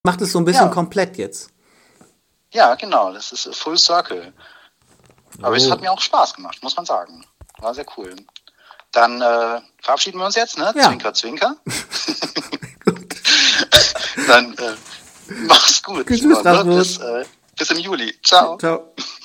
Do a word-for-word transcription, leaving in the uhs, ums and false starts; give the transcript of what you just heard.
macht es so ein bisschen Ja. komplett jetzt. Ja, genau, das ist Full Circle. Aber Oh. es hat mir auch Spaß gemacht, muss man sagen. War sehr cool. Dann äh, verabschieden wir uns jetzt, ne? Ja. Zwinker, zwinker. Dann äh, mach's gut. Tschüss, Simon, ne? Rasmus. bis, äh, bis im Juli. Ciao. Ciao.